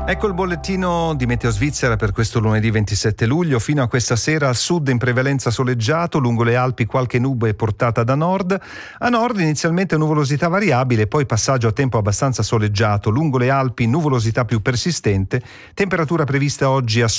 Ecco il bollettino di Meteo Svizzera per questo lunedì 27 luglio. Fino a questa sera al sud in prevalenza soleggiato, lungo le Alpi qualche nube portata da nord. A nord inizialmente nuvolosità variabile, poi passaggio a tempo abbastanza soleggiato. Lungo le Alpi nuvolosità più persistente. Temperatura prevista oggi a